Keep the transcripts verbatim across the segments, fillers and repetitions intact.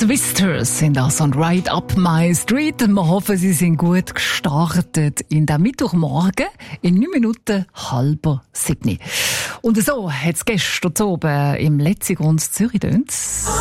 Twisters sind das und Right Up My Street. Wir hoffen, Sie sind gut gestartet in den Mittwochmorgen. In neun Minuten halber sieben. Und so hat es gestern oben im Letzigrund Zürich tönt.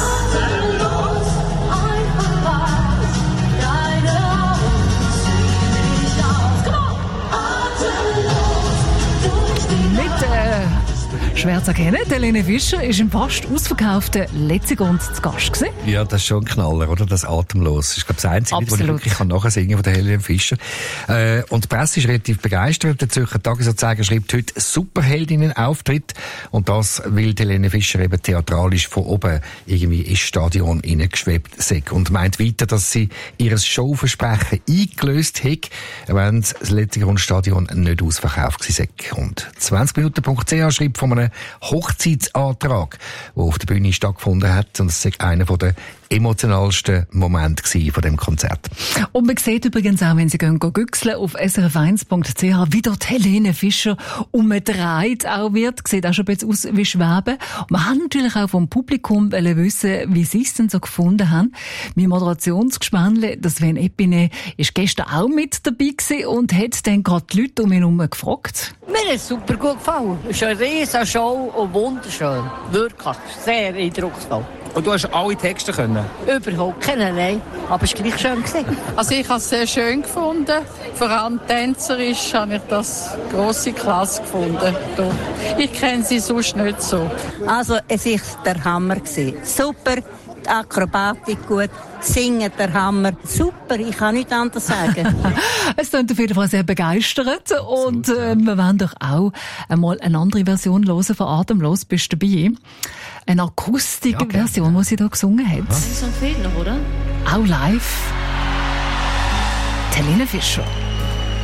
Schwer zu erkennen, Helene Fischer war im fast ausverkauften Letzigrund zu Gast gewesen. Ja, das ist schon ein Knaller, oder? Das Atemlos. Ich glaube, das einzige, was ich wirklich nachsingen von der Helene Fischer. Äh, und die Presse ist relativ begeistert. Der Zürcher Tagesanzeiger schreibt heute Superheldinnen-Auftritt. Und das, weil Helene Fischer eben theatralisch von oben irgendwie ins Stadion hineingeschwebt ist. Und meint weiter, dass sie ihr Showversprechen eingelöst hat, wenn das Letzigrund-Stadion nicht ausverkauft war. Und zwanzig Minuten Punkt c h schreibt von einem Hochzeitsantrag, der auf der Bühne stattgefunden hat. Und es war einer der emotionalsten Momente von dem Konzert. Und man sieht übrigens auch, wenn Sie gehen, gehen güchseln auf s r f eins punkt c h, wie dort Helene Fischer umgedreht auch wird. Sieht auch schon ein bisschen aus wie Schweben. Und wir haben natürlich auch vom Publikum wissen, wie Sie es denn so gefunden haben. Mein Moderationsgespänle, das Sven Epine, ist gestern auch mit dabei gewesen und hat dann gerade die Leute um ihn herum gefragt. Mir hat es super gut gefallen. Es ist eine riesige Show und wunderschön. Wirklich sehr eindrucksvoll. Und du hast alle Texte können? Überhaupt keine, nein. Aber es war gleich schön gewesen. Also ich habe es sehr schön gefunden. Vor allem tänzerisch habe ich das grosse Klasse gefunden. Ich kenne sie sonst nicht so. Also es war der Hammer gewesen. Super, die Akrobatik gut, singen der Hammer. Super, ich kann nichts anderes sagen. Es klingt auf jeden Fall sehr begeistert. Und äh, wir wollen doch auch einmal eine andere Version hören von Atemlos. Bist du dabei? Eine Akustikversion, ja, die sie da gesungen hat. Das ist ein Fehler, oder? Auch live. Helene Fischer.